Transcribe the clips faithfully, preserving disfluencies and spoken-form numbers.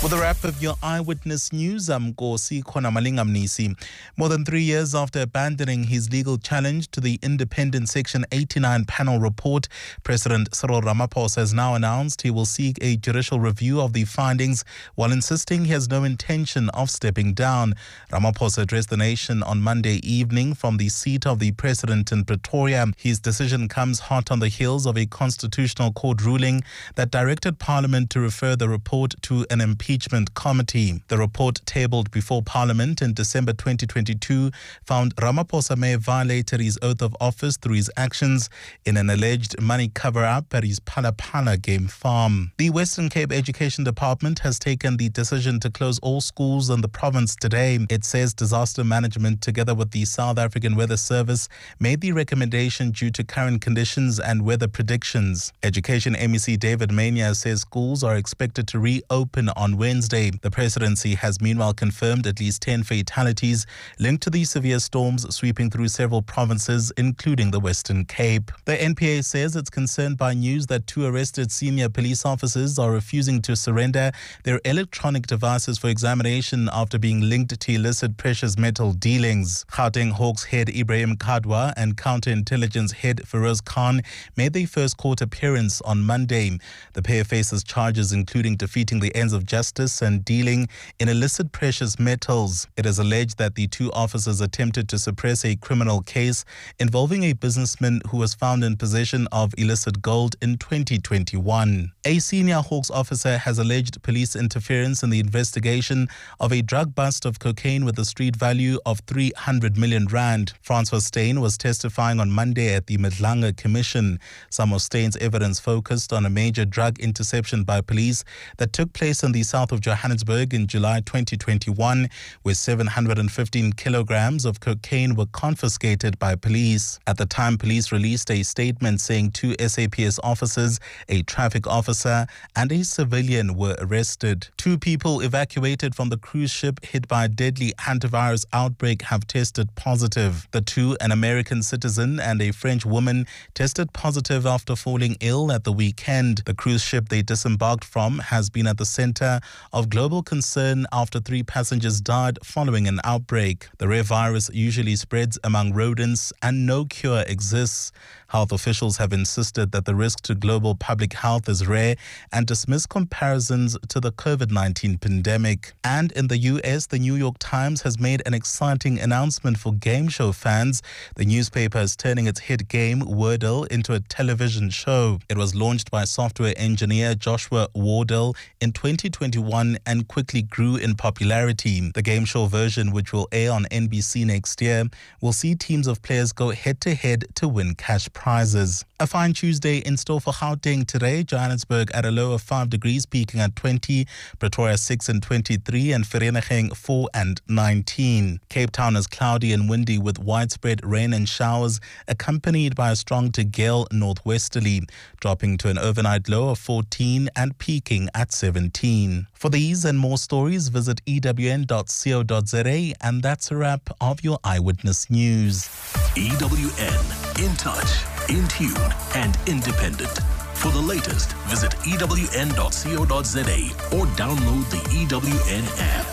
With a wrap of your Eyewitness News, I'm Nkosi Khonamalingamnisi. More than three years after abandoning his legal challenge to the independent Section eighty-nine panel report, President Cyril Ramaphosa has now announced he will seek a judicial review of the findings while insisting he has no intention of stepping down. Ramaphosa addressed the nation on Monday evening from the seat of the president in Pretoria. His decision comes hot on the heels of a constitutional court ruling that directed Parliament to refer the report to an impeachment committee. The report tabled before Parliament in December twenty twenty-two found Ramaphosa may have violated his oath of office through his actions in an alleged money cover-up at his Phala Phala game farm. The Western Cape Education Department has taken the decision to close all schools in the province today. It says disaster management, together with the South African Weather Service, made the recommendation due to current conditions and weather predictions. Education M E C David Mania says schools are expected to reopen on Wednesday. The presidency has meanwhile confirmed at least ten fatalities linked to the severe storms sweeping through several provinces, including the Western Cape. The N P A says it's concerned by news that two arrested senior police officers are refusing to surrender their electronic devices for examination after being linked to illicit precious metal dealings. Gauteng Hawks head Ibrahim Kadwa and counterintelligence head Feroz Khan made their first court appearance on Monday. The pair faces charges including defeating the ends of justice and dealing in illicit precious metals. It is alleged that the two officers attempted to suppress a criminal case involving a businessman who was found in possession of illicit gold in twenty twenty-one. A senior Hawks officer has alleged police interference in the investigation of a drug bust of cocaine with a street value of three hundred million rand. Francois Steyn was testifying on Monday at the Madlanga Commission. Some of Steyn's evidence focused on a major drug interception by police that took place in the south of Johannesburg in July twenty twenty-one, where seven hundred fifteen kilograms of cocaine were confiscated by police. At the time, police released a statement saying two S A P S officers, a traffic officer, and a civilian were arrested. Two people evacuated from the cruise ship hit by a deadly antivirus outbreak have tested positive. The two, an American citizen and a French woman, tested positive after falling ill at the weekend. The cruise ship they disembarked from has been at the center of global concern after three passengers died following an outbreak. The rare virus usually spreads among rodents and no cure exists. Health officials have insisted that the risk to global public health is rare and dismiss comparisons to the COVID nineteen pandemic. And in the U S, the New York Times has made an exciting announcement for game show fans. The newspaper is turning its hit game, Wordle, into a television show. It was launched by software engineer Joshua Wardell in twenty twenty-one and quickly grew in popularity. The game show version, which will air on N B C next year, will see teams of players go head-to-head to win cash prizes. A fine Tuesday in store for Gauteng today. Johannesburg at a low of five degrees, peaking at twenty. Pretoria six and twenty-three, and Vereeniging four and nineteen. Cape Town is cloudy and windy with widespread rain and showers, accompanied by a strong to gale northwesterly, dropping to an overnight low of fourteen and peaking at seventeen. For these and more stories, visit E W N dot co dot za, and that's a wrap of your Eyewitness News. E W N, in touch, in tune, and independent. For the latest, visit E W N dot co dot za or download the E W N app.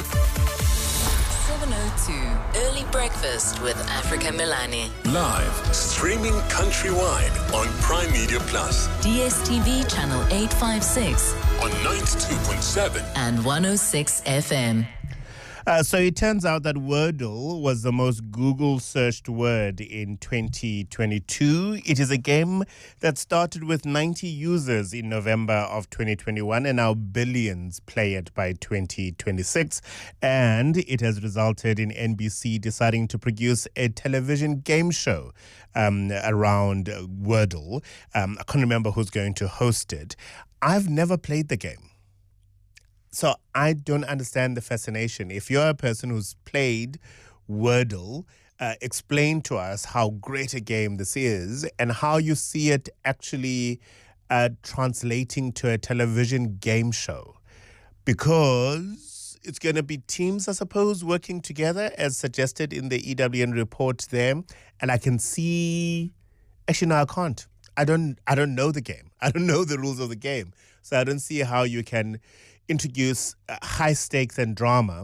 seven oh two, Early Breakfast with Africa Milani. Live, streaming countrywide on Prime Media Plus. D S T V channel eight fifty-six. On ninety-two point seven. And one oh six F M. Uh, so it turns out that Wordle was the most Google searched word in twenty twenty-two. It is a game that started with ninety users in November of twenty twenty-one and now billions play it by twenty twenty-six. And it has resulted in N B C deciding to produce a television game show um, around Wordle. Um, I can't remember who's going to host it. I've never played the game, so I don't understand the fascination. If you're a person who's played Wordle, uh, explain to us how great a game this is and how you see it actually uh, translating to a television game show. Because it's going to be teams, I suppose, working together as suggested in the E W N report there. And I can see... Actually, no, I can't. I don't I don't know the game. I don't know the rules of the game. So I don't see how you can introduce uh, high stakes and drama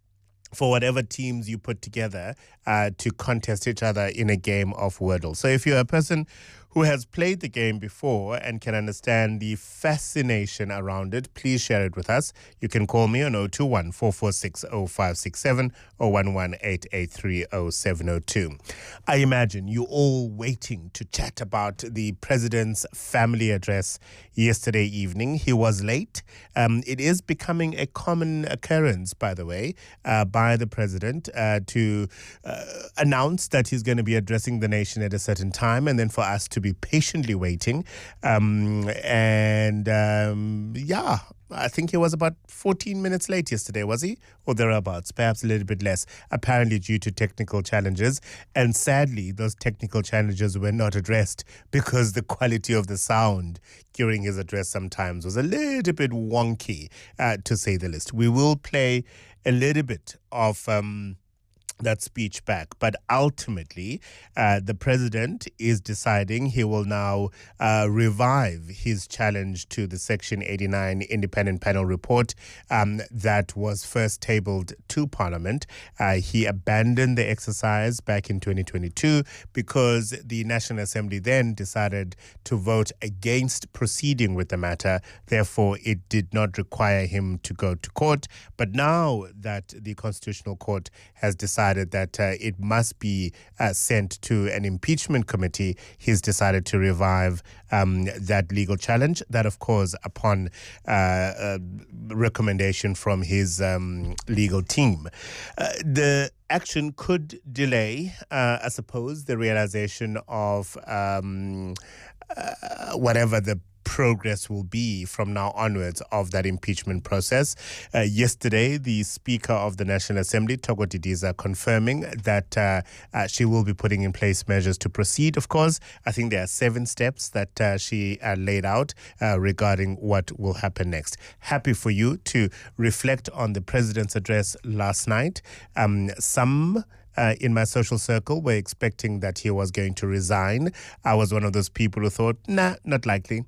for whatever teams you put together uh, to contest each other in a game of Wordle. So if you're a person who has played the game before and can understand the fascination around it, please share it with us. You can call me on zero two one, four four six, zero five six seven or one one eight eight three, zero seven zero two. I imagine you're all waiting to chat about the president's family address yesterday evening. He was late. Um, it is becoming a common occurrence, by the way, uh, by the president uh, to uh, announce that he's going to be addressing the nation at a certain time, and then for us to be patiently waiting. Um, and um, yeah, I think he was about fourteen minutes late yesterday, was he? Or thereabouts, perhaps a little bit less, apparently due to technical challenges. And sadly, those technical challenges were not addressed because the quality of the sound during his address sometimes was a little bit wonky, uh, to say the least. We will play a little bit of Um, that speech back. But ultimately, uh, the president is deciding he will now uh, revive his challenge to the Section eighty-nine independent panel report um, that was first tabled to Parliament. Uh, he abandoned the exercise back in twenty twenty-two because the National Assembly then decided to vote against proceeding with the matter. Therefore, it did not require him to go to court. But now that the Constitutional Court has decided that uh, it must be uh, sent to an impeachment committee, he's decided to revive um, that legal challenge. That, of course, upon uh, uh, recommendation from his um, legal team. Uh, the action could delay, uh, I suppose, the realization of um, uh, whatever the progress will be from now onwards of that impeachment process. Uh, yesterday, the Speaker of the National Assembly, Thoko Didiza, confirming that uh, uh, she will be putting in place measures to proceed. Of course, I think there are seven steps that uh, she uh, laid out uh, regarding what will happen next. Happy for you to reflect on the President's address last night. Um, some Uh, in my social circle were expecting that he was going to resign. I was one of those people who thought, nah, not likely.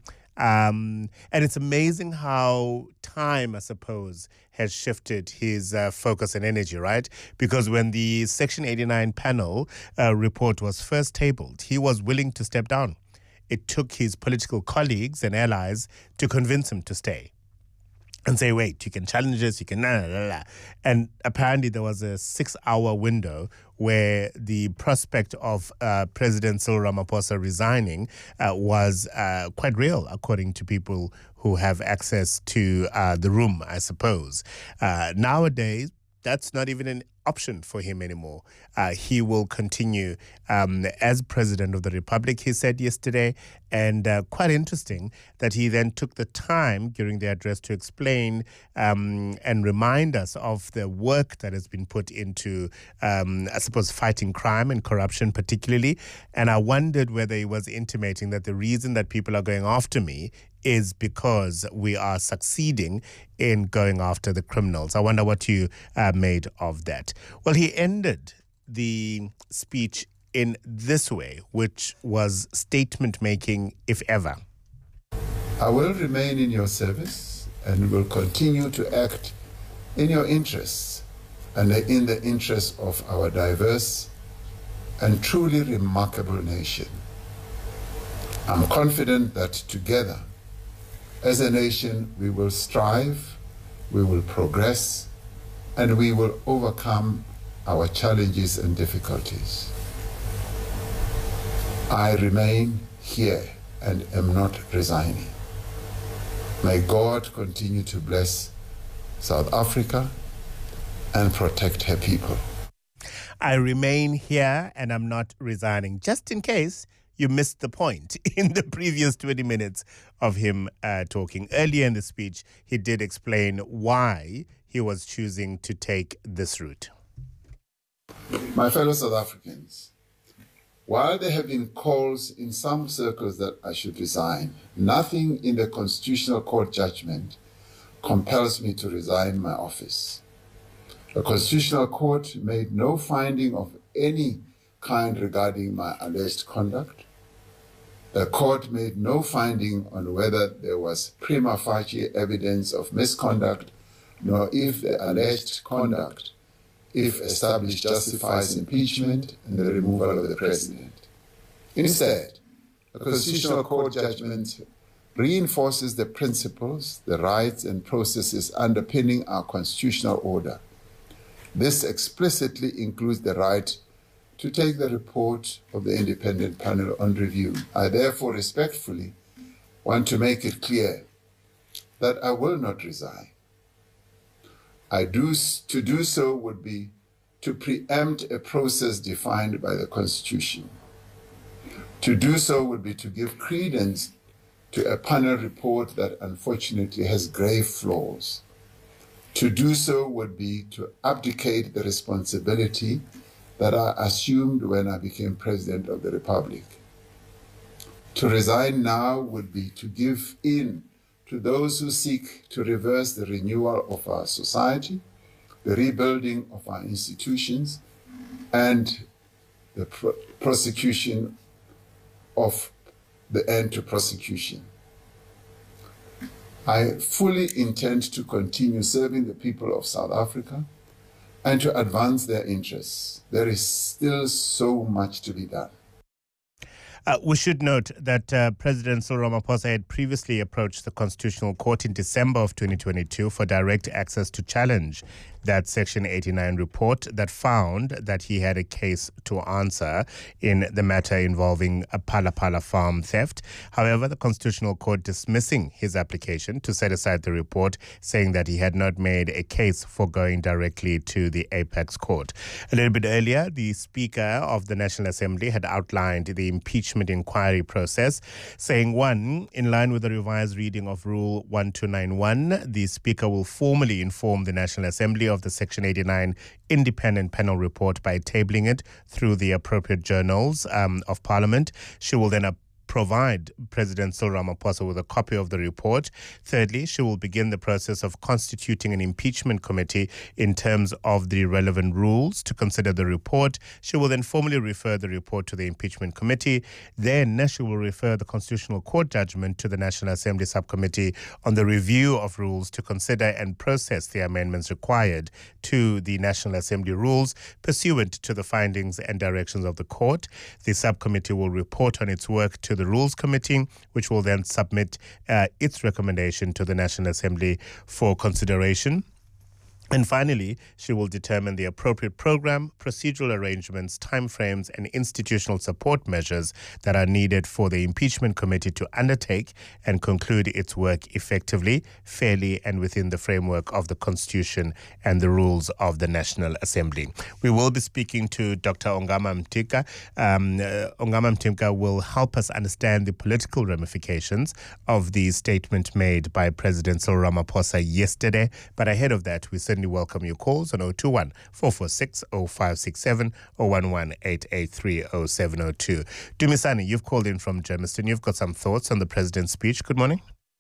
Um, and it's amazing how time, I suppose, has shifted his uh, focus and energy, right? Because when the Section eighty-nine panel uh, report was first tabled, he was willing to step down. It took his political colleagues and allies to convince him to stay and say, wait, you can challenge this, you can, nah, nah, nah, nah. And apparently there was a six-hour window where the prospect of uh, President Cyril Ramaphosa resigning uh, was uh, quite real, according to people who have access to uh, the room, I suppose. Uh, nowadays, that's not even an option for him anymore. Uh, he will continue um, as president of the republic, he said yesterday. And uh, quite interesting that he then took the time during the address to explain um, and remind us of the work that has been put into, um, I suppose, fighting crime and corruption particularly. And I wondered whether he was intimating that the reason that people are going after me is because we are succeeding in going after the criminals. I wonder what you uh, made of that. Well, he ended the speech in this way, which was statement making, if ever. I will remain in your service and will continue to act in your interests and in the interests of our diverse and truly remarkable nation. I'm confident that together, as a nation, we will strive, we will progress, and we will overcome our challenges and difficulties. I remain here and am not resigning. May God continue to bless South Africa and protect her people. I remain here and I'm not resigning. Just in case you missed the point in the previous twenty minutes of him uh, talking. Earlier in the speech, he did explain why he was choosing to take this route. My fellow South Africans, while there have been calls in some circles that I should resign, nothing in the Constitutional Court judgment compels me to resign my office. The Constitutional Court made no finding of any kind regarding my alleged conduct. The court made no finding on whether there was prima facie evidence of misconduct, nor if the alleged conduct, if established, justifies impeachment and the removal of the president. Instead, the Constitutional Court judgment reinforces the principles, the rights and processes underpinning our constitutional order. This explicitly includes the right to take the report of the independent panel on review. I therefore respectfully want to make it clear that I will not resign. I do, to do so would be to preempt a process defined by the Constitution. To do so would be to give credence to a panel report that unfortunately has grave flaws. To do so would be to abdicate the responsibility that I assumed when I became President of the Republic. To resign now would be to give in to those who seek to reverse the renewal of our society, the rebuilding of our institutions, and the pro- prosecution of the end to prosecution. I fully intend to continue serving the people of South Africa and to advance their interests. There is still so much to be done. Uh, we should note that uh, President Cyril Ramaphosa had previously approached the Constitutional Court in December of twenty twenty-two for direct access to challenge that Section eighty-nine report that found that he had a case to answer in the matter involving a Phala Phala farm theft. However, the Constitutional Court dismissing his application to set aside the report, saying that he had not made a case for going directly to the Apex Court. A little bit earlier, the Speaker of the National Assembly had outlined the impeachment inquiry process, saying, one, in line with the revised reading of Rule one two nine one, the Speaker will formally inform the National Assembly of the Section eighty-nine independent panel report by tabling it through the appropriate journals um, of Parliament. She will then provide President Cyril Ramaphosa with a copy of the report. Thirdly, she will begin the process of constituting an impeachment committee in terms of the relevant rules to consider the report. She will then formally refer the report to the impeachment committee. Then she will refer the Constitutional Court judgment to the National Assembly Subcommittee on the review of rules to consider and process the amendments required to the National Assembly rules pursuant to the findings and directions of the court. The subcommittee will report on its work to the Rules Committee, which will then submit uh, its recommendation to the National Assembly for consideration. And finally, she will determine the appropriate program, procedural arrangements, timeframes, and institutional support measures that are needed for the impeachment committee to undertake and conclude its work effectively, fairly, and within the framework of the Constitution and the rules of the National Assembly. We will be speaking to Doctor Ongama Mtimka. Um, uh, Ongama Mtimka will help us understand the political ramifications of the statement made by President Cyril Ramaphosa yesterday. But ahead of that, we certainly welcome your calls on zero two one, four four six, zero five six seven or one one eight eight three, zero seven zero two. Dumisani, you've called in from Germiston. You've got some thoughts on the president's speech. Good morning.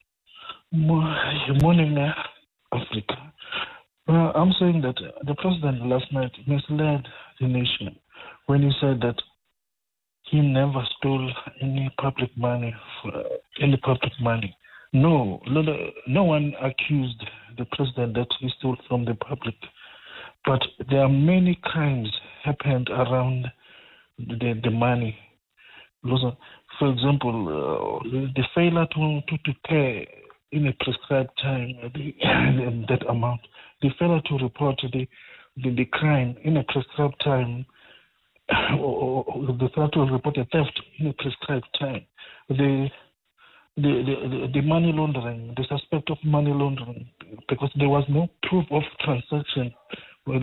Good morning, uh, Africa. Uh, I'm saying that the president last night misled the nation when he said that he never stole any public money, for, uh, any public money. No, no, no one accused the president that he stole from the public, but there are many crimes happened around the, the money. For example, uh, the failure to, to, to pay in a prescribed time the, that amount, the failure to report the, the, the crime in a prescribed time, or, or the failure to report a theft in a prescribed time, the The, the the money laundering, the suspect of money laundering, because there was no proof of transaction. Well,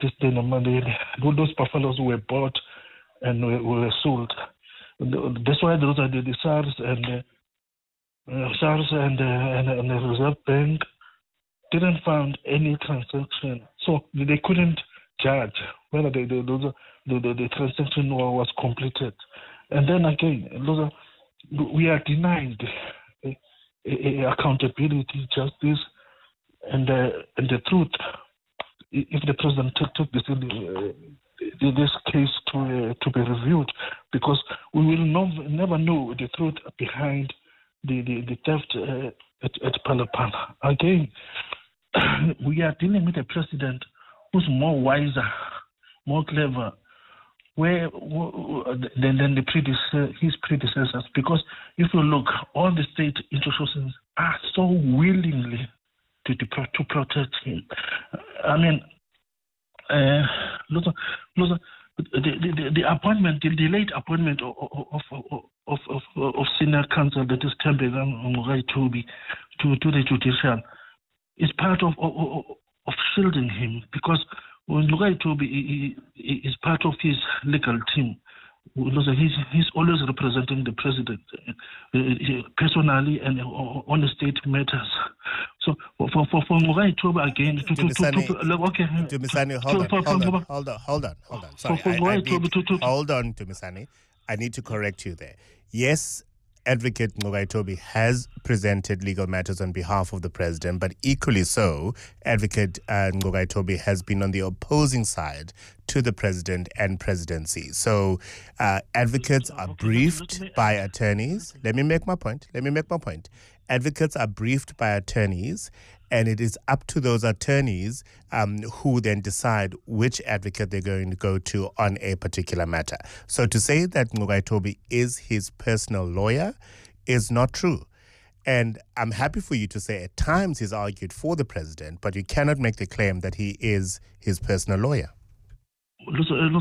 those buffaloes were bought and were, were sold. That's why those are the, the SARS and the, uh, SARS and, uh, and, and the Reserve Bank didn't find any transaction, so they couldn't judge whether the the, those, the, the, the transaction was completed. And then again, those are, we are denied uh, uh, accountability, justice, and uh, and the truth. If the president took, took this, uh, this case to uh, to be reviewed, because we will no, never know the truth behind the, the, the theft uh, at, at Palapala. Again, we are dealing with a president who's more wiser, more clever, where than, than the predecessor, his predecessors. Because if you look, all the state institutions are so willingly to to, to protect him. I mean, uh, look, look, the, the, the appointment, the delayed appointment of of of of, of, of senior counsel, that is Thembeka Mngcukaitobi, to to the judicial, is part of of, of shielding him, because when Mngcukaitobi is part of his legal team, he's he's always representing the president uh, personally and on the state matters. So for for for Mngcukaitobi again, to, to, to, to, okay, Dumisani, hold on, hold on, hold on, hold on, hold on. Sorry, I, I need, hold on, Dumisani. I need to correct you there. Yes, Advocate Mngcukaitobi has presented legal matters on behalf of the president, but equally so, Advocate uh, Mngcukaitobi has been on the opposing side to the president and presidency. So uh, advocates are briefed by attorneys. Let me make my point. Let me make my point. Advocates are briefed by attorneys, and it is up to those attorneys um, who then decide which advocate they're going to go to on a particular matter. So to say that Mngcukaitobi is his personal lawyer is not true. And I'm happy for you to say at times he's argued for the president, but you cannot make the claim that he is his personal lawyer. Look, look,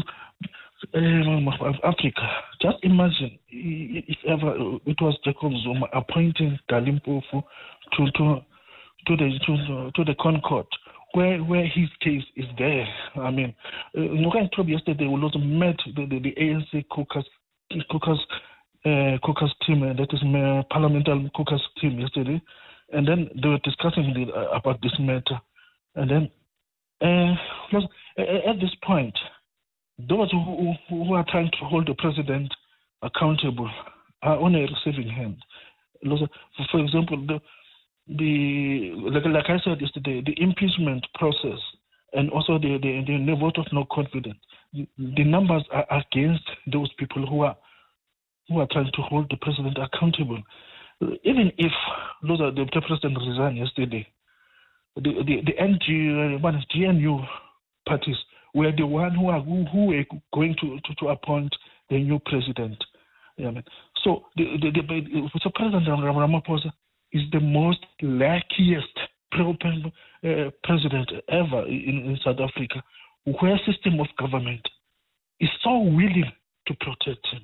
uh, Africa, just imagine if ever it was Jacob Zuma appointing Dali Mpofu to, to to the to, to the Concord, where where his case is there. I mean, uh, Mngcukaitobi yesterday we also met the, the, the A N C caucus caucus uh, caucus team, uh, that is uh, parliamentary caucus team yesterday, and then they were discussing the, uh, about this matter, and then uh, at this point, those who, who are trying to hold the president accountable are on a receiving hand. For example, the The like, like I said yesterday, the impeachment process and also the the, the vote of no confidence. The, the numbers are against those people who are who are trying to hold the president accountable. Even if those are the, the president resigned yesterday, the the, the N G one G N U parties were the one who are who, who were going to, to, to appoint the new president. Yeah, man. So the the, the, the so President Ramaphosa is the most luckiest uh, president ever in, in South Africa, where system of government is so willing to protect him.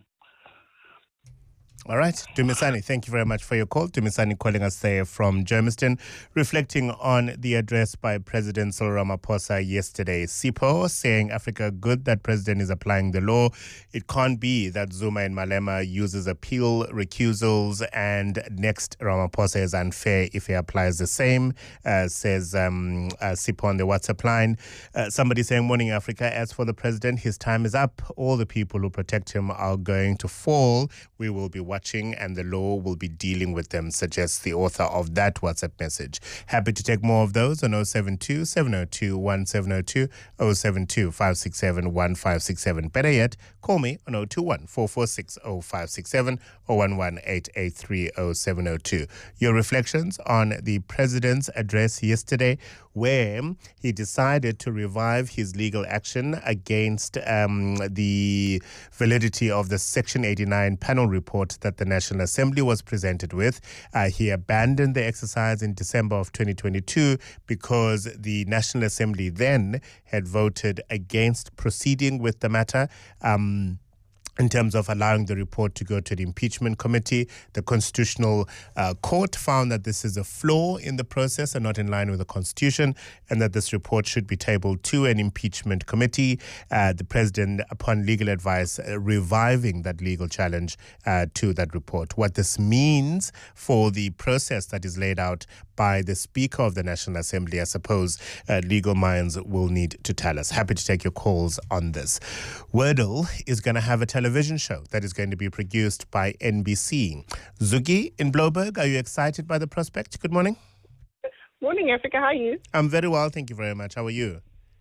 All right, Dumisani, thank you very much for your call. Dumisani calling us there from Germiston, reflecting on the address by President Cyril Ramaphosa yesterday. Sipho saying, Africa, good that president is applying the law. It can't be that Zuma and Malema uses appeal, recusals, and next Ramaphosa is unfair if he applies the same, uh, says um, uh, Sipho on the WhatsApp line. Uh, somebody saying, morning Africa, as for the president, his time is up. All the people who protect him are going to fall. We will be watching and the law will be dealing with them, suggests the author of that WhatsApp message. Happy to take more of those on oh seven two, seven oh two, one seven oh two, oh seven two, five six seven, one five six seven. Better yet, call me on oh two one, four four six, oh five six seven or one one eight eight three, oh seven oh two. Your reflections on the president's address yesterday, where he decided to revive his legal action against um, the validity of the Section eighty-nine panel report that the National Assembly was presented with. Uh, he abandoned the exercise in December of twenty twenty-two because the National Assembly then had voted against proceeding with the matter. Um, In terms of allowing the report to go to the impeachment committee, the Constitutional uh, Court found that this is a flaw in the process and not in line with the Constitution, and that this report should be tabled to an impeachment committee. Uh, the president, upon legal advice, uh, reviving that legal challenge uh, to that report. What this means for the process that is laid out by the Speaker of the National Assembly, I suppose uh, legal minds will need to tell us. Happy to take your calls on this. Wordle is going to have a television show that is going to be produced by N B C. Zugi in Bloberg, are you excited by the prospect? Good morning. Morning, Africa. How are you? I'm very well, thank you very much. How are you?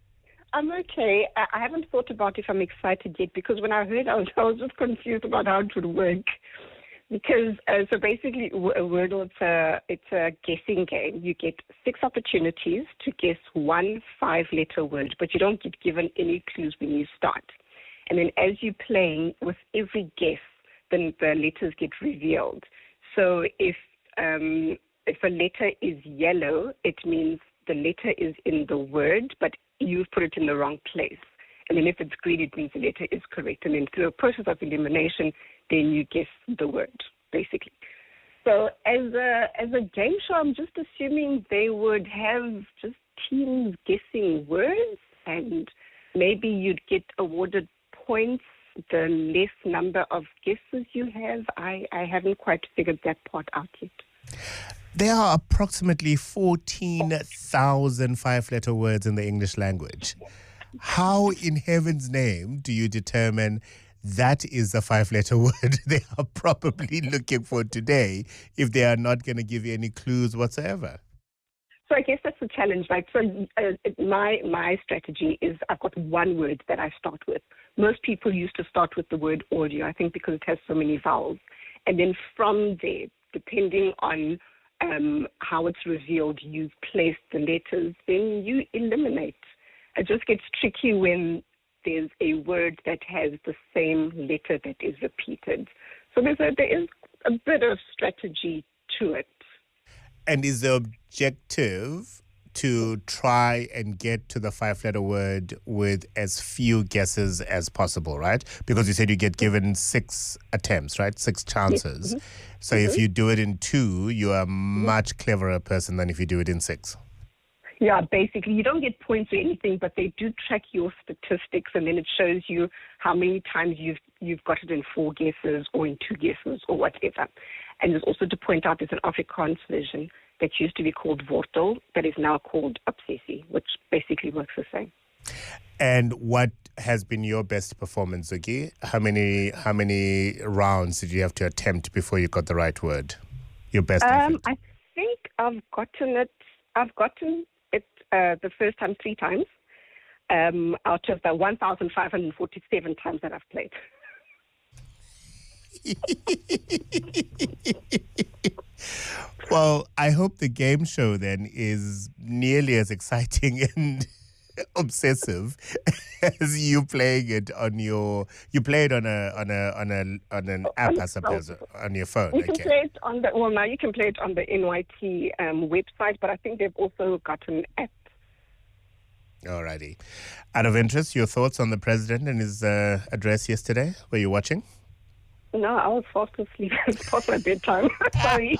I'm okay. I, I haven't thought about if I'm excited yet because when I heard, I was, I was just confused about how it would work. Because uh, so basically, a Wordle, it's a it's a guessing game. You get six opportunities to guess one five-letter word, but you don't get given any clues when you start. And then as you're playing, with every guess, then the letters get revealed. So if um, if a letter is yellow, it means the letter is in the word, but you've put it in the wrong place. And then if it's green, it means the letter is correct. And then through a process of elimination, then you guess the word, basically. So as a as a game show, I'm just assuming they would have just teams guessing words, and maybe you'd get awarded points the less number of guesses you have. I, I haven't quite figured that part out yet. There are approximately fourteen thousand five-letter words in the English language. How in heaven's name do you determine that is the five-letter word they are probably looking for today if they are not going to give you any clues whatsoever? So I guess that's the challenge. Like, so uh, my my strategy is I've got one word that I start with. Most people used to start with the word audio, I think, because it has so many vowels. And then from there, depending on um, how it's revealed, you've placed the letters, then you eliminate. It just gets tricky when there's a word that has the same letter that is repeated. So there's a, there is a bit of strategy to it. And is the objective to try and get to the five-letter word with as few guesses as possible, right? Because you said you get given six attempts, right? Six chances. Yes. Mm-hmm. So mm-hmm. if you do it in two, you are a much cleverer person than if you do it in six. Yeah, basically, you don't get points or anything, but they do track your statistics, and then it shows you how many times you've you've got it in four guesses or in two guesses or whatever. And there's also to point out there's an Afrikaans version that used to be called Wortel that is now called Obsessie, which basically works the same. And what has been your best performance, Zuki? How many how many rounds did you have to attempt before you got the right word? Your best Um, effort? I think I've gotten it. I've gotten it uh, the first time three times um, out of the one thousand five hundred forty-seven times that I've played. Well, I hope the game show then is nearly as exciting and obsessive as you playing it on your. You play it on a on a on a on an app, I suppose, on your phone. You can Okay. play it on the well now you can play it on the N Y T um, website, but I think they've also got an app. Alrighty. Out of interest, your thoughts on the president and his uh, address yesterday? Were you watching? No, I was fast asleep. It's past my bedtime. Sorry.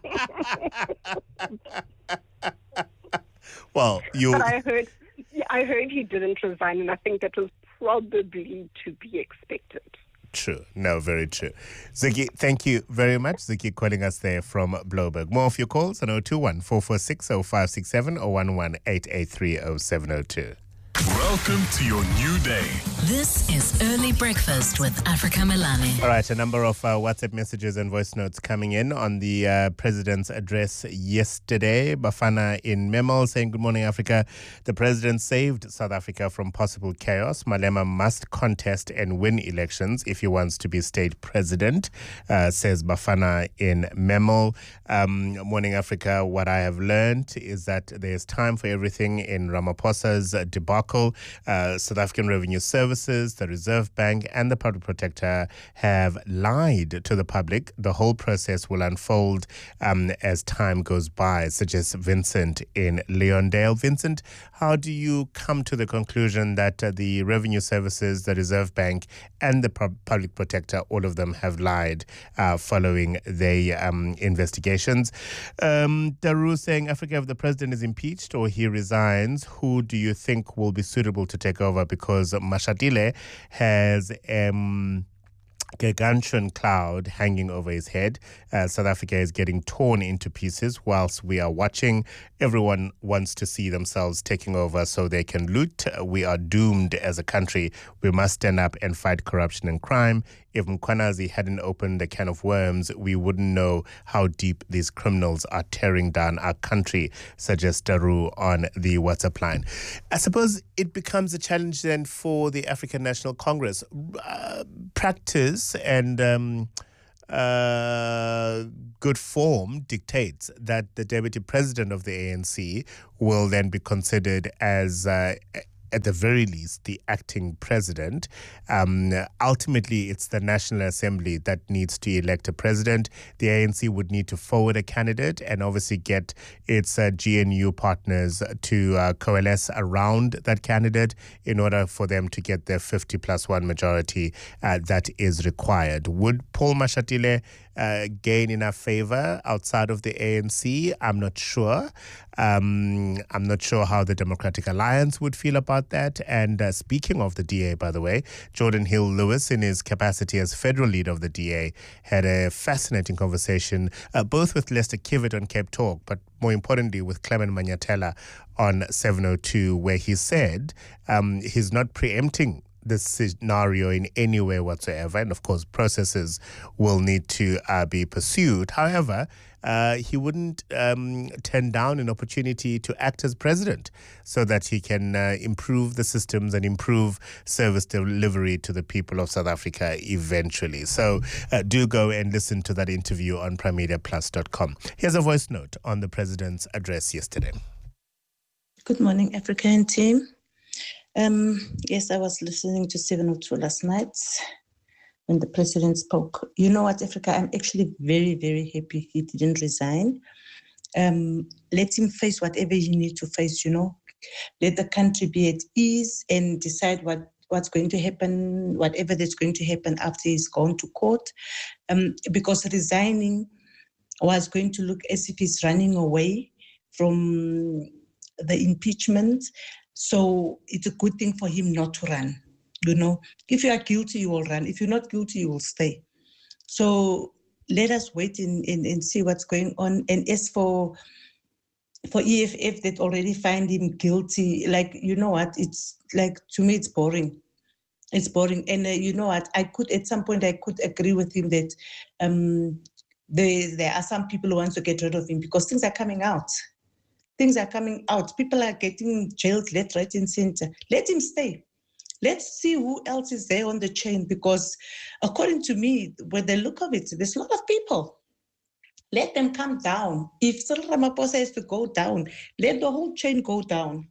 Well, you. But I heard, I heard he didn't resign, and I think that was probably to be expected. True. No, very true. Ziggy, thank you very much. Ziggy calling us there from Bloberg. More of your calls on zero two one, four four six, zero five six seven or one one eight eight three zero seven zero two. Welcome to your new day. This is Early Breakfast with Africa Milani. All right, a number of uh, WhatsApp messages and voice notes coming in on the uh, president's address yesterday. Bafana in Memel saying, "Good morning, Africa. The president saved South Africa from possible chaos. Malema must contest and win elections if he wants to be state president," uh, says Bafana in Memel. Um, morning, Africa. What I have learned is that there's time for everything in Ramaphosa's debacle. Uh, South African Revenue Services, the Reserve Bank, and the Public Protector have lied to the public. The whole process will unfold um, as time goes by, suggests Vincent in Leondale. Vincent, how do you come to the conclusion that uh, the Revenue Services, the Reserve Bank, and the Pub- Public Protector, all of them have lied uh, following their um, investigations? Um, Daru saying, Africa, if the president is impeached or he resigns, who do you think will be suitable to take over? Because Mashatile has um gargantuan cloud hanging over his head. Uh, South Africa is getting torn into pieces whilst we are watching. Everyone wants to see themselves taking over so they can loot. We are doomed as a country. We must stand up and fight corruption and crime. if Mkhwanazi hadn't opened a can of worms, we wouldn't know how deep these criminals are tearing down our country, suggests Daru on the WhatsApp line. I suppose it becomes a challenge then for the African National Congress. Uh, practice and um, uh, good form dictates that the deputy president of the A N C will then be considered as uh, at the very least, the acting president. Um, ultimately, it's the National Assembly that needs to elect a president. The A N C would need to forward a candidate and obviously get its uh, G N U partners to uh, coalesce around that candidate in order for them to get their fifty plus one majority uh, that is required. Would Paul Mashatile Uh, gain enough favor outside of the A N C? I'm not sure. Um, I'm not sure how the Democratic Alliance would feel about that. And uh, speaking of the D A, by the way, Jordan Hill Lewis, in his capacity as federal leader of the D A, had a fascinating conversation uh, both with Lester Kivitt on Cape Talk, but more importantly with Clement Manyatela on seven oh two, where he said um, he's not preempting this scenario in any way whatsoever. And of course, processes will need to uh, be pursued. However, uh, he wouldn't um, turn down an opportunity to act as president so that he can uh, improve the systems and improve service delivery to the people of South Africa eventually. So uh, do go and listen to that interview on primedia plus dot com. Here's a voice note on the president's address yesterday. Good morning, African team. Um, yes, I was listening to seven oh two last night when the president spoke. You know what, Africa, I'm actually very, very happy he didn't resign. Um, let him face whatever he needs to face, you know. Let the country be at ease and decide what, what's going to happen, whatever that's going to happen after he's gone to court. Um, because resigning was going to look as if he's running away from the impeachment. So it's a good thing for him not to run. You know, if you are guilty, you will run. If you're not guilty, you will stay. So let us wait and, and, and see what's going on. And as for for E F F that already find him guilty, like, you know what, it's like, to me, it's boring. It's boring. And uh, you know what, I could, at some point, I could agree with him that um, there, there are some people who want to get rid of him because things are coming out. Things are coming out. People are getting jailed left, right, and center. Let him stay. Let's see who else is there on the chain, because according to me, with the look of it, there's a lot of people. Let them come down. If Cyril Ramaphosa has to go down, let the whole chain go down.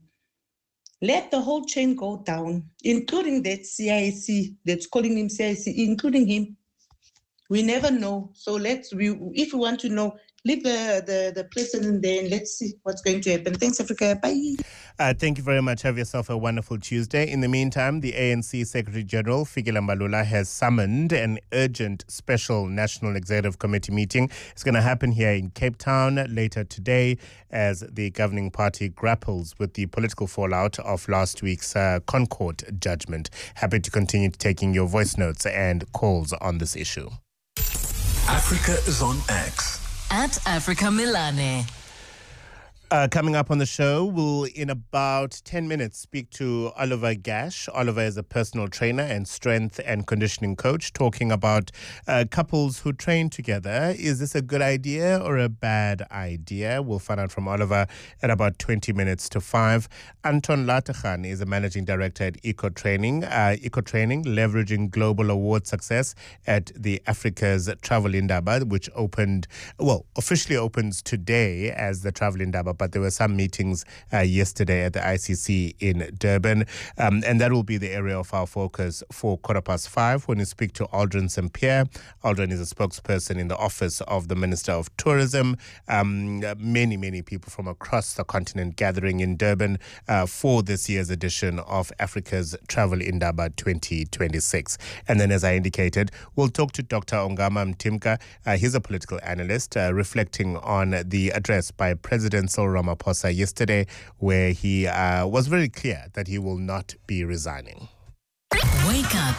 Let the whole chain go down, including that C I C that's calling him C I C, including him. We never know. So let's, we, if we want to know, leave the, the, the president there and let's see what's going to happen. Thanks, Africa. Bye. Uh, thank you very much. Have yourself a wonderful Tuesday. In the meantime, the A N C Secretary General, Fikile Mbalula, has summoned an urgent special National Executive Committee meeting. It's going to happen here in Cape Town later today as the governing party grapples with the political fallout of last week's uh, Concord judgment. Happy to continue taking your voice notes and calls on this issue. Africa is on X. At Africa Milane. Uh, coming up on the show, we'll in about ten minutes speak to Oliver Gash. Oliver is a personal trainer and strength and conditioning coach, talking about uh, couples who train together. Is this a good idea or a bad idea? We'll find out from Oliver at about twenty minutes to five. Anton Latachan is a managing director at Eco Training. Uh, Eco Training, leveraging global award success at the Africa's Travel Indaba, which opened, well, officially opens today as the Travel Indaba, but there were some meetings uh, yesterday at the I C C in Durban. Um, and that will be the area of our focus for quarter past five when we speak to Aldrin Saint Pierre. Aldrin is a spokesperson in the office of the Minister of Tourism. Um, many, many people from across the continent gathering in Durban uh, for this year's edition of Africa's Travel Indaba twenty twenty-six. And then, as I indicated, we'll talk to Doctor Ongama Mtimka. Uh, he's a political analyst uh, reflecting on the address by President Cyril Ramaphosa yesterday, where he uh, was very clear that he will not be resigning. Wake up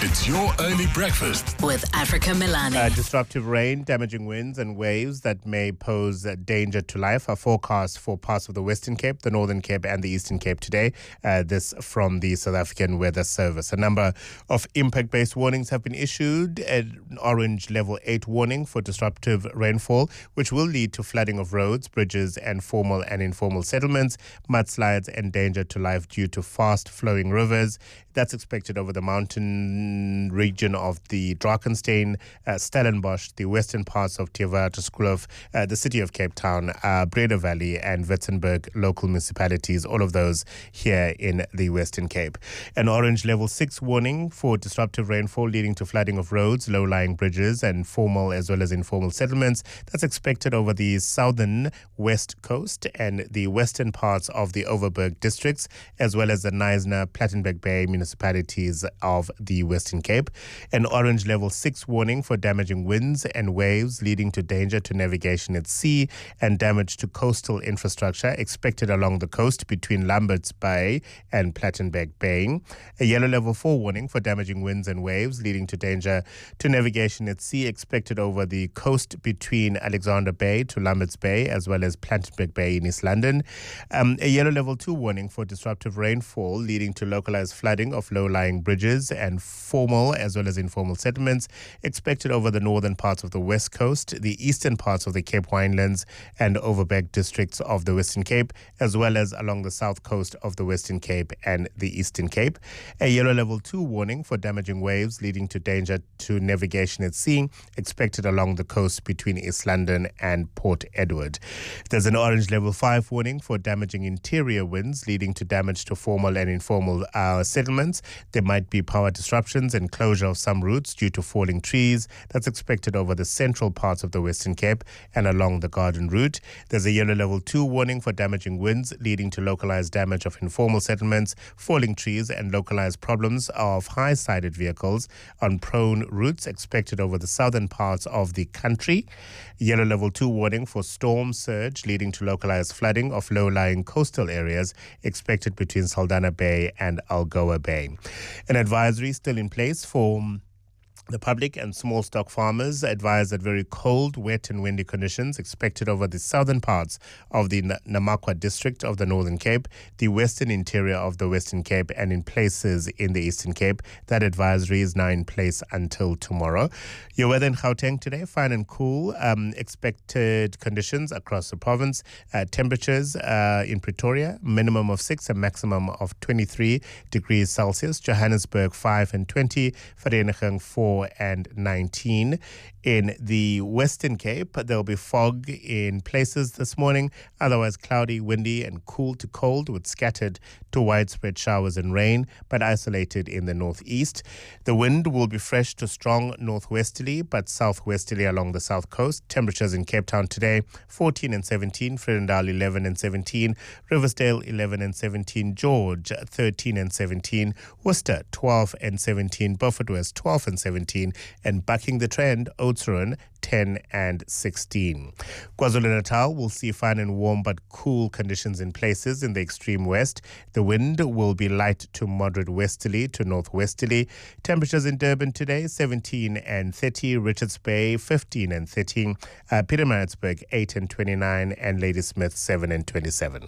It's your early breakfast with Africa Milani. Uh, disruptive rain, damaging winds and waves that may pose uh, danger to life are forecast for parts of the Western Cape, the Northern Cape and the Eastern Cape today. Uh, this from the South African Weather Service. A number of impact-based warnings have been issued. An orange level eight warning for disruptive rainfall, which will lead to flooding of roads, bridges and formal and informal settlements, mudslides and danger to life due to fast-flowing rivers. That's expected over the mountain region of the Drakensberg, uh, Stellenbosch, the western parts of Theewaterskloof, uh, the city of Cape Town, uh, Breda Valley and Witzenberg local municipalities, all of those here in the Western Cape. An orange level six warning for disruptive rainfall leading to flooding of roads, low-lying bridges and formal as well as informal settlements. That's expected over the southern west coast and the western parts of the Overberg districts, as well as the Knysna, Plettenberg Bay municipalities. municipalities of the Western Cape. An orange level six warning for damaging winds and waves leading to danger to navigation at sea and damage to coastal infrastructure expected along the coast between Lambert's Bay and Plettenberg Bay. A yellow level four warning for damaging winds and waves leading to danger to navigation at sea expected over the coast between Alexander Bay to Lambert's Bay as well as Plettenberg Bay in East London. Um, a yellow level two warning for disruptive rainfall leading to localized flooding of low-lying bridges and formal as well as informal settlements expected over the northern parts of the west coast, the eastern parts of the Cape Winelands and Overberg districts of the Western Cape, as well as along the south coast of the Western Cape and the Eastern Cape. A yellow level two warning for damaging waves leading to danger to navigation at sea expected along the coast between East London and Port Edward. There's an orange level five warning for damaging interior winds leading to damage to formal and informal uh, settlements. There might be power disruptions and closure of some routes due to falling trees. That's expected over the central parts of the Western Cape and along the Garden Route. There's a yellow level two warning for damaging winds leading to localized damage of informal settlements, falling trees and localized problems of high-sided vehicles on prone routes expected over the southern parts of the country. Yellow level two warning for storm surge leading to localized flooding of low-lying coastal areas expected between Saldanha Bay and Algoa Bay. An advisory still in place for the public and small stock farmers advise that very cold, wet and windy conditions expected over the southern parts of the Namakwa district of the Northern Cape, the western interior of the Western Cape and in places in the Eastern Cape. That advisory is now in place until tomorrow. Your weather in Gauteng today, fine and cool. Um, expected conditions across the province. Uh, temperatures uh, in Pretoria, minimum of six, a maximum of twenty-three degrees Celsius. Johannesburg, five and twenty. Vereeniging, four and nineteen. In the Western Cape, there will be fog in places this morning, otherwise cloudy, windy and cool to cold with scattered to widespread showers and rain, but isolated in the northeast. The wind will be fresh to strong northwesterly, but southwesterly along the south coast. Temperatures in Cape Town today, fourteen and seventeen, Fredendal eleven and seventeen, Riversdale eleven and seventeen, George thirteen and seventeen, Worcester twelve and seventeen, Beaufort West twelve and seventeen, and bucking the trend, Oudtshoorn ten and sixteen. KwaZulu-Natal will see fine and warm but cool conditions in places in the extreme west. The wind will be light to moderate westerly to northwesterly. Temperatures in Durban today, seventeen and thirty, Richards Bay fifteen and thirteen, uh, Pietermaritzburg eight and twenty-nine, and Ladysmith seven and twenty-seven.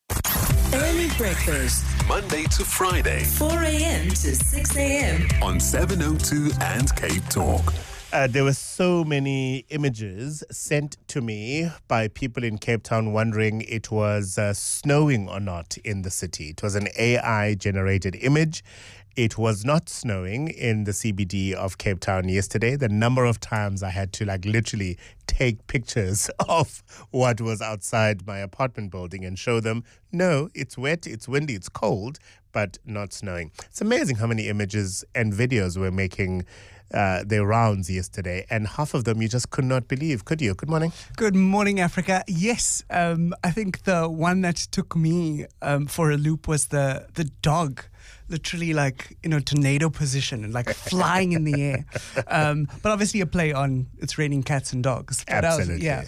Early breakfast, Monday to Friday, four a.m. to six a.m. on seven oh two and Cape Talk. Uh, there were so many images sent to me by people in Cape Town wondering it was uh, snowing or not in the city. It was an A I-generated image. It was not snowing in the C B D of Cape Town yesterday. The number of times I had to like literally take pictures of what was outside my apartment building and show them, no, it's wet, it's windy, it's cold, but not snowing. It's amazing how many images and videos we're making Uh, their rounds yesterday, and half of them you just could not believe, could you? Good morning. Good morning, Africa. Yes, um, I think the one that took me um, for a loop was the the dog, literally like, you know, tornado position and like flying in the air. Um, but obviously a play on It's Raining Cats and Dogs. But Absolutely. Was, yeah.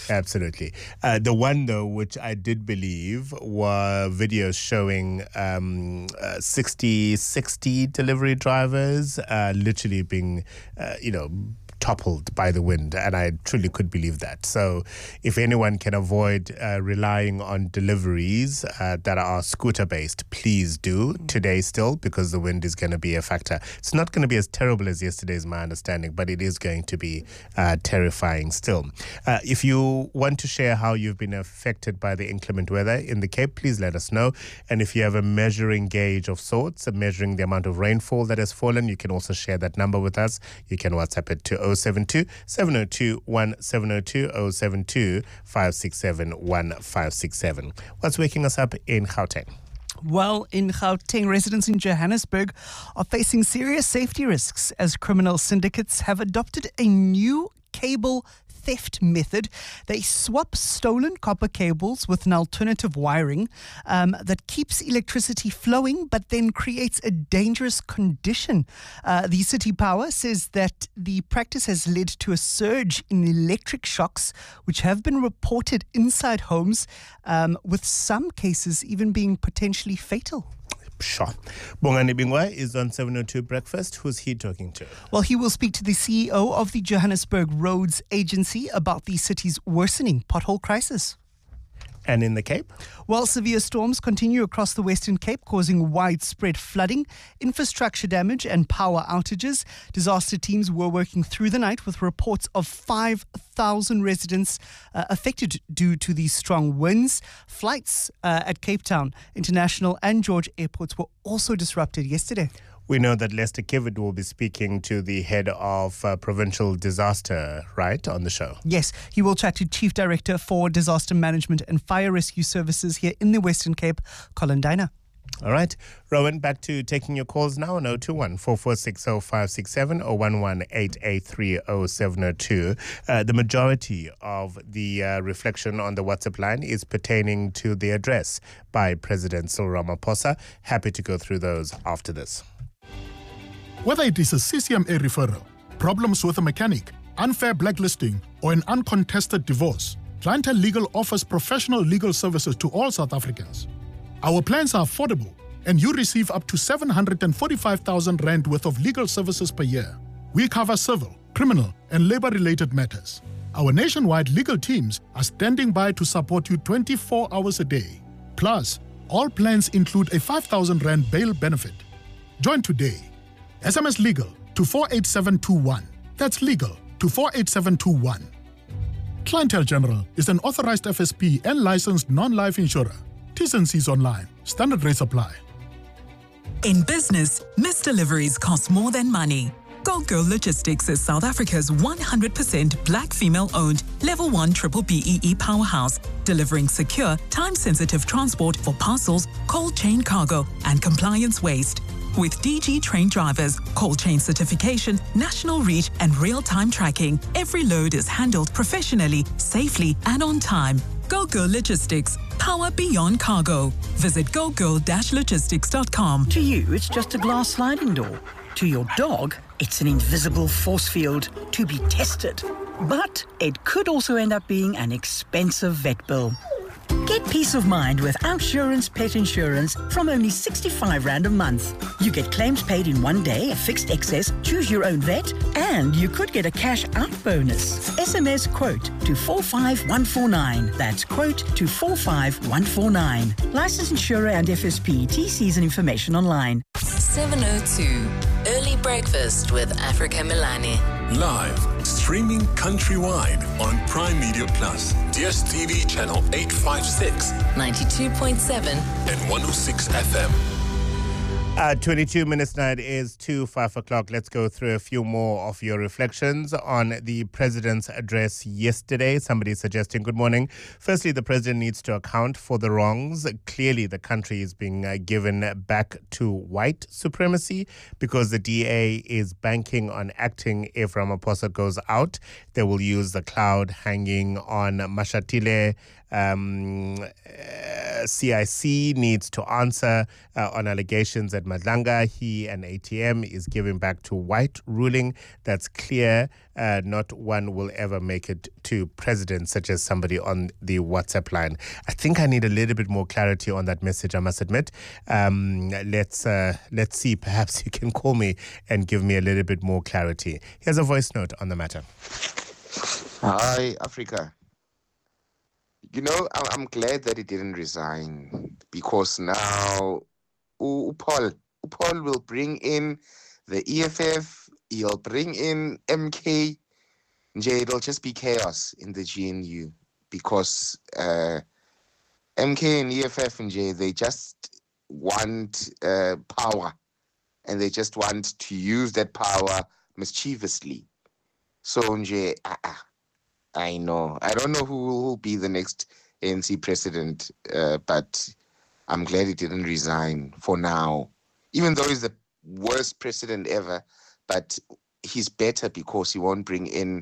Absolutely. Uh, the one, though, which I did believe were videos showing um, uh, sixty, sixty delivery drivers uh, literally being, uh, you know, toppled by the wind, and I truly could believe that. So if anyone can avoid uh, relying on deliveries uh, that are scooter-based, please do today still, because the wind is going to be a factor. It's not going to be as terrible as yesterday, is my understanding, but it is going to be uh, terrifying still. Uh, if you want to share how you've been affected by the inclement weather in the Cape, please let us know. And if you have a measuring gauge of sorts, measuring the amount of rainfall that has fallen, you can also share that number with us. You can WhatsApp it to oh seven two, seven oh two, one seven oh two, oh seven two, five six seven, one five six seven. What's waking us up in Gauteng? Well, in Gauteng, residents in Johannesburg are facing serious safety risks as criminal syndicates have adopted a new cable theft method. They swap stolen copper cables with an alternative wiring um, that keeps electricity flowing but then creates a dangerous condition. Uh, the City Power says that the practice has led to a surge in electric shocks, which have been reported inside homes, um, with some cases even being potentially fatal. Sure. Bongani Bingwa is on seven oh two Breakfast. Who's he talking to? Well, he will speak to the C E O of the Johannesburg Roads Agency about the city's worsening pothole crisis. And in the Cape? Well, severe storms continue across the Western Cape, causing widespread flooding, infrastructure damage and power outages. Disaster teams were working through the night with reports of five thousand residents uh, affected due to these strong winds. Flights uh, at Cape Town International and George airports were also disrupted yesterday. We know that Lester Kivid will be speaking to the head of uh, provincial disaster, right, on the show? Yes, he will chat to Chief Director for Disaster Management and Fire Rescue Services here in the Western Cape, Colin Diner. All right. Rowan, back to taking your calls now on oh two one, four four six oh, five six seven or one one eight eight three oh seven oh two. Uh, the majority of the uh, reflection on the WhatsApp line is pertaining to the address by President Cyril Ramaphosa. Happy to go through those after this. Whether it is a C C M A referral, problems with a mechanic, unfair blacklisting, or an uncontested divorce, Clientele Legal offers professional legal services to all South Africans. Our plans are affordable, and you receive up to seven hundred forty-five thousand rand worth of legal services per year. We cover civil, criminal, and labor-related matters. Our nationwide legal teams are standing by to support you twenty-four hours a day. Plus, all plans include a five thousand rand bail benefit. Join today. S M S LEGAL to four eight seven two one. That's legal to four eight seven two one. Clientele General is an authorized F S P and licensed non-life insurer. T's and C's online. Standard rates apply. In business, missed deliveries cost more than money. Go Girl Logistics is South Africa's one hundred percent black female-owned Level one triple B E E powerhouse, delivering secure, time-sensitive transport for parcels, cold chain cargo, and compliance waste. With D G trained drivers, cold chain certification, national reach, and real-time tracking, every load is handled professionally, safely, and on time. Go Girl Logistics. Power beyond cargo. Visit go girl dash logistics dot com. To you, it's just a glass sliding door. To your dog, it's an invisible force field to be tested. But it could also end up being an expensive vet bill. Get peace of mind with Outsurance Pet Insurance from only sixty-five rand a month. You get claims paid in one day, a fixed excess, choose your own vet, and you could get a cash out bonus. S M S quote to four five one four nine. That's quote to four five one four nine. Licensed insurer and F S P. T Cs and information online. seven oh two Early Breakfast with Africa Milani. Live, streaming countrywide on Prime Media Plus, D S T V channel eight fifty-six, ninety-two point seven and one oh six F M. Uh, twenty-two minutes now, it is to five o'clock. Let's go through a few more of your reflections on the president's address yesterday. Somebody suggesting, good morning. Firstly, the president needs to account for the wrongs. Clearly, the country is being uh, given back to white supremacy because the D A is banking on acting if Ramaphosa goes out. They will use the cloud hanging on Mashatile Um, uh, C I C needs to answer uh, on allegations that Madlanga, he and A T M is giving back to white ruling. That's clear. Uh, not one will ever make it to president, such as somebody on the WhatsApp line. I think I need a little bit more clarity on that message, I must admit. Um, let's uh, let's see. Perhaps you can call me and give me a little bit more clarity. Here's a voice note on the matter. Hi, Africa. You know, I- I'm glad that he didn't resign, because now U- Paul, Paul will bring in the E F F, he'll bring in M K. Nje, it'll just be chaos in the G N U, because uh, M K and E F F, Nje, they just want uh, power, and they just want to use that power mischievously. So, Nje, uh, uh, I know. I don't know who will be the next A N C president, uh, but I'm glad he didn't resign for now. Even though he's the worst president ever, but he's better because he won't bring in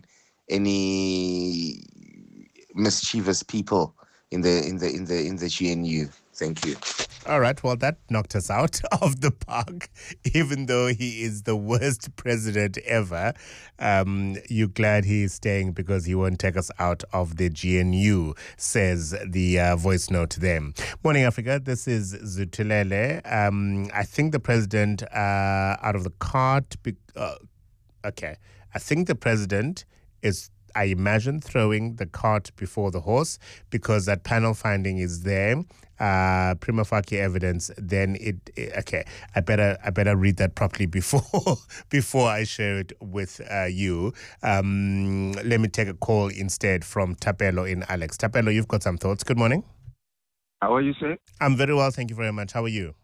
any mischievous people in the in the in the in the G N U. Thank you. All right, well, that knocked us out of the park. Even though he is the worst president ever, um, you're glad he is staying because he won't take us out of the G N U, says the uh, voice note there. Morning, Africa. This is Zutulele. Um, I think the president uh, out of the cart. Be- uh, okay. I think the president is, I imagine, throwing the cart before the horse, because that panel finding is there. Uh, prima facie evidence, then it, it okay. I better I better read that properly before before I share it with uh, you. Um, let me take a call instead from Tapelo in Alex. Tapelo, you've got some thoughts. Good morning. How are you, sir? I'm very well, thank you very much. How are you?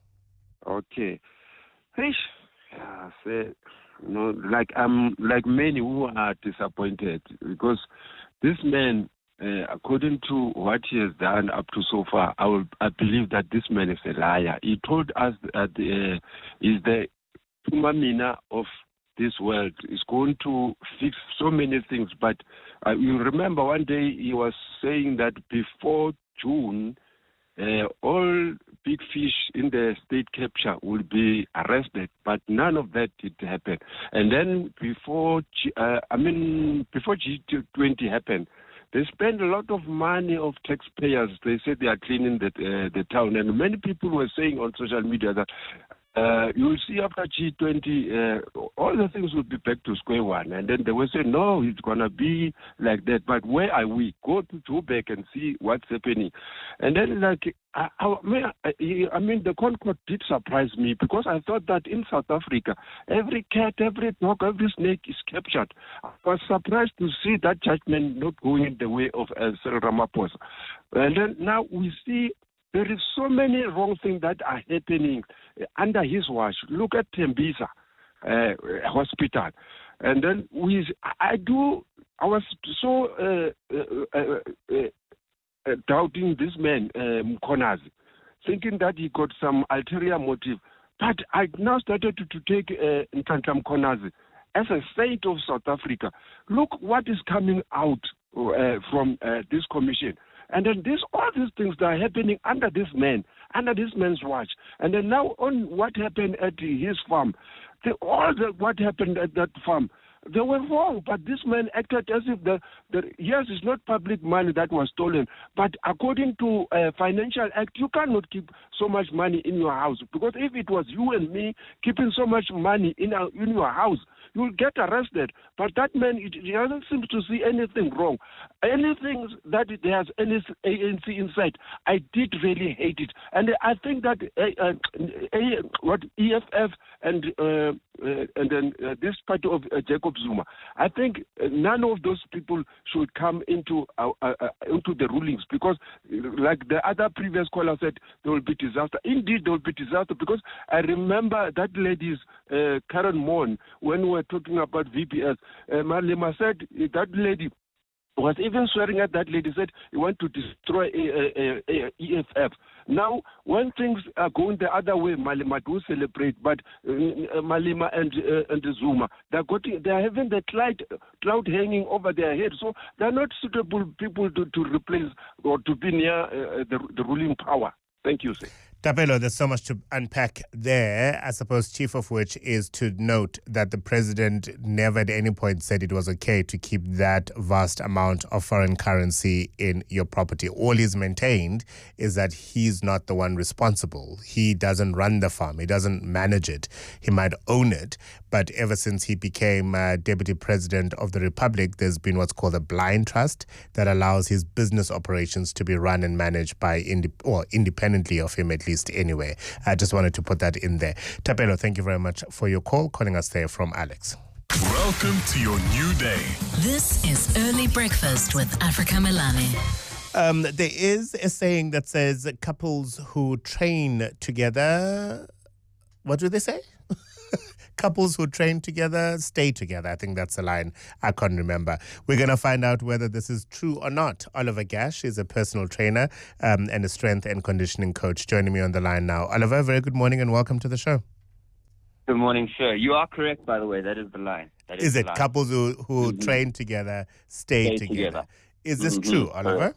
Okay. Hey, yeah, sir. You know, like I'm like many who are disappointed, because this man, Uh, according to what he has done up to so far, I will, I believe that this man is a liar. He told us that uh, he's the Tumamina of this world. He's going to fix so many things. But uh, you remember one day he was saying that before June, uh, all big fish in the state capture will be arrested. But none of that did happen. And then before, G, uh, I mean, before G twenty happened, they spend a lot of money of taxpayers. They said they are cleaning the uh, the town, and many people were saying on social media that uh, you will see after G twenty, uh, all the things will be back to square one. And then they will say, no, it's gonna be like that. But where are we? Go to Joburg and see what's happening. And then, like, I, I, I mean, the Concord did surprise me, because I thought that in South Africa, every cat, every dog, every snake is captured. I was surprised to see that judgment not going in the way of uh, Cyril Ramaphosa. And then now we see there is so many wrong things that are happening under his watch. Look at Tembisa uh, Hospital. And then we, I do, I was so uh, uh, uh, uh, uh, doubting this man, uh, Mkonazi, thinking that he got some ulterior motive. But I now started to, to take uh, Nhlanhla Mkonazi as a saint of South Africa. Look what is coming out uh, from uh, this commission. And then this, all these things that are happening under this man, under this man's watch. And then now on what happened at his farm, the, all the, what happened at that farm, they were wrong. But this man acted as if the, the yes, it's not public money that was stolen. But according to uh, Financial Act, you cannot keep so much money in your house. Because if it was you and me keeping so much money in, our, in your house, you will get arrested. But that man, it, he doesn't seem to see anything wrong. Anything that it has any A N C inside, I did really hate it. And I think that uh, uh, uh, what E F F and uh, uh, and then uh, this party of uh, Jacob Zuma, I think uh, none of those people should come into uh, uh, uh, into the rulings, because, like the other previous caller said, there will be disaster. Indeed, there will be disaster, because I remember that lady's uh, Karen Moon, when we were talking about V P S, uh, Malema said that lady was even swearing at that lady, said he want to destroy a, a, a, a E F F. Now, when things are going the other way, Malema do celebrate, but uh, Malema and uh, and Zuma, they're getting, they're having the cloud, cloud hanging over their head, so they're not suitable people to, to replace or to be near uh, the, the ruling power. Thank you, sir. Tapelo, there's so much to unpack there, I suppose, chief of which is to note that the president never at any point said it was okay to keep that vast amount of foreign currency in your property. All he's maintained is that he's not the one responsible. He doesn't run the farm. He doesn't manage it. He might own it, but ever since he became uh, deputy president of the republic, there's been what's called a blind trust that allows his business operations to be run and managed by inde- or independently of him, at least. Anyway, I just wanted to put that in there. Tapelo, thank you very much for your call, calling us there from Alex. Welcome to your new day. This is Early Breakfast with Africa Milani. Um, there is a saying that says couples who train together, what do they say? Couples who train together stay together. I think that's a line I can't remember. We're going to find out whether this is true or not. Oliver Gash is a personal trainer um, and a strength and conditioning coach joining me on the line now. Oliver, very good morning and welcome to the show. Good morning, sure. You are correct, by the way. That is the line. That is, is the it line. couples who, who mm-hmm. train together stay, stay together. together? Is this mm-hmm. true, Oliver?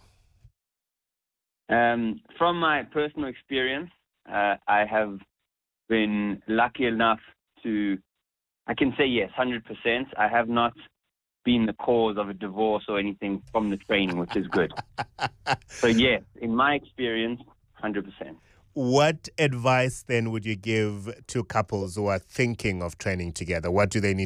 Um, from my personal experience, uh, I have been lucky enough to, I can say yes, one hundred percent. I have not been the cause of a divorce or anything from the training, which is good. So yes, in my experience, one hundred percent. What advice then would you give to couples who are thinking of training together? What do they need